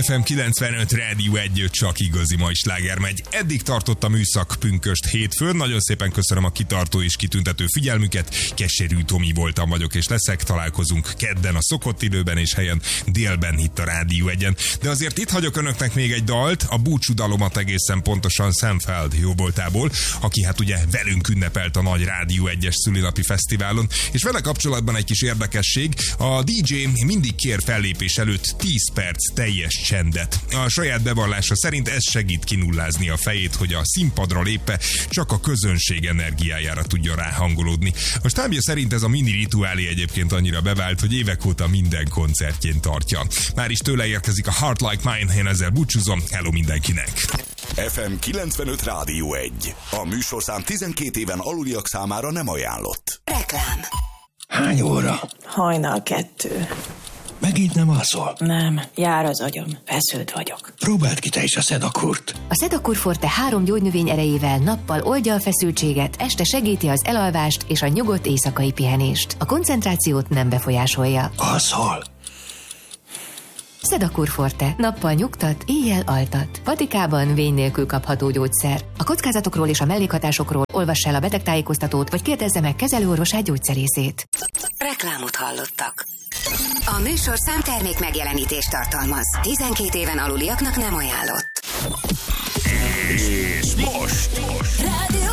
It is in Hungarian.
FM 95 Rádió 1, csak igazi mai sláger megy. Eddig tartott a műszak pünköst hétfőn. Nagyon szépen köszönöm a kitartó és kitüntető figyelmüket. Keserű Tomi voltam, vagyok és leszek. Találkozunk kedden a szokott időben és helyen, délben itt a Rádió 1-en. De azért itt hagyok önöknek még egy dalt, a búcsúdalomat egészen pontosan Sam Feld jóvoltából, aki hát ugye velünk ünnepelt a nagy Rádió 1-es szülinapi fesztiválon, és vele kapcsolatban egy kis érdekesség, a DJ mindig kér fellépés előtt 10 perc teljes csendet. A saját bevallása szerint ez segít kinullázni a fejét, hogy a színpadra lépve csak a közönség energiájára tudja ráhangolódni. A stábja szerint ez a mini rituálé egyébként annyira bevált, hogy évek óta minden koncertjén tartja. Már is tőle érkezik a Heart Like Mine, én ezzel búcsúzom, hello mindenkinek! FM 95 Rádió 1. A műsorszám 12 éven aluliak számára nem ajánlott. Reklám. Hány óra? Hajnal 2. Megint nem alszol? Nem, jár az agyam, feszült vagyok. Próbáld ki te is a Sedakurt. A Sedakur Forte 3 gyógynövény erejével nappal oldja a feszültséget, este segíti az elalvást és a nyugodt éjszakai pihenést. A koncentrációt nem befolyásolja. Alszol? Sedakur Forte. Nappal nyugtat, éjjel altat. Patikában vény nélkül kapható gyógyszer. A kockázatokról és a mellékhatásokról olvass el a betegtájékoztatót, vagy kérdezze meg kezelőorvosát, gyógyszerészét. Reklámot hallottak. A műsorszám termék megjelenítést tartalmaz. 12 éven aluliaknak nem ajánlott. És most. Rádió